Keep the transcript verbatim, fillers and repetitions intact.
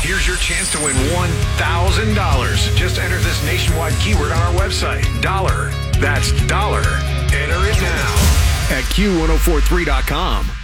Here's your chance to win one thousand dollars. Just enter this nationwide keyword on our website. Dollar. That's dollar. Enter it now at Q ten forty-three dot com.